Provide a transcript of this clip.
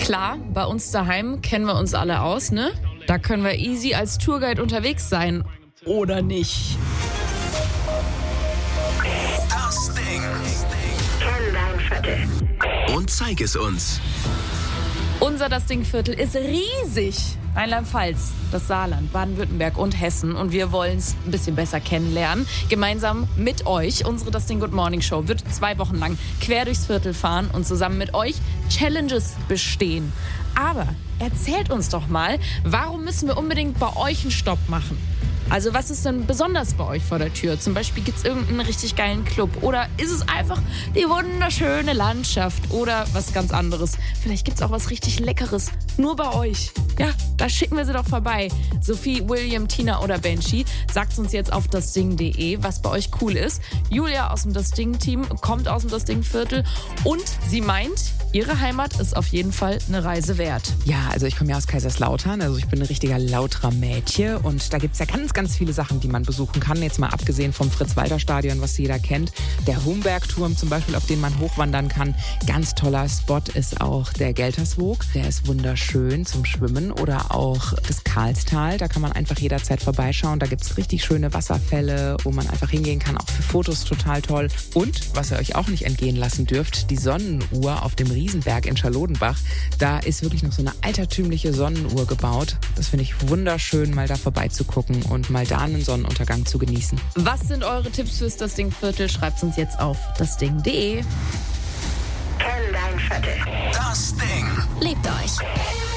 Klar, bei uns daheim kennen wir uns alle aus, ne? Da können wir easy als Tourguide unterwegs sein. Oder nicht? Das Ding. Kenn dein Viertel. Und zeig es uns. Unser Das Ding-Viertel ist riesig. Rheinland-Pfalz, das Saarland, Baden-Württemberg und Hessen. Und wir wollen es ein bisschen besser kennenlernen. Gemeinsam mit euch. Unsere Das Ding Good Morning Show wird 2 Wochen lang quer durchs Viertel fahren und zusammen mit euch Challenges bestehen. Aber erzählt uns doch mal, warum müssen wir unbedingt bei euch einen Stopp machen? Also was ist denn besonders bei euch vor der Tür? Zum Beispiel gibt es irgendeinen richtig geilen Club oder ist es einfach die wunderschöne Landschaft oder was ganz anderes? Vielleicht gibt es auch was richtig Leckeres, nur bei euch. Ja, da schicken wir sie doch vorbei. Sophie, William, Tina oder Benji, sagt uns jetzt auf dasding.de, was bei euch cool ist. Julia aus dem Das Ding-Team kommt aus dem Das Ding-Viertel und sie meint, ihre Heimat ist auf jeden Fall eine Reise wert. Ja, also ich komme ja aus Kaiserslautern, also ich bin ein richtiger Lauterer Mädchen und da gibt es ja ganz viele Sachen, die man besuchen kann. Jetzt mal abgesehen vom Fritz-Walter-Stadion, was jeder kennt. Der Humberg-Turm zum Beispiel, auf den man hochwandern kann. Ganz toller Spot ist auch der Gelterswoog. Der ist wunderschön zum Schwimmen. Oder auch das Karlstal. Da kann man einfach jederzeit vorbeischauen. Da gibt es richtig schöne Wasserfälle, wo man einfach hingehen kann. Auch für Fotos total toll. Und, was ihr euch auch nicht entgehen lassen dürft, die Sonnenuhr auf dem Riesenberg in Charlodenbach. Da ist wirklich noch so eine altertümliche Sonnenuhr gebaut. Das finde ich wunderschön, mal da vorbeizugucken und mal da einen Sonnenuntergang zu genießen. Was sind eure Tipps fürs Das Ding-Viertel? Schreibt uns jetzt auf dasding.de. Kenn dein Viertel. Das Ding. Lebt euch.